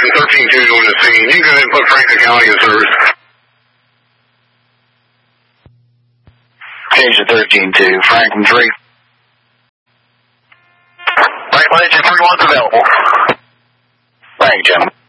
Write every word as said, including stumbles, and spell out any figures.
from thirteen two on the scene. You can go ahead and put Franklin County in service. Change to thirteen two, Franklin three. Franklin, engine three one's available. Thank you, gentlemen.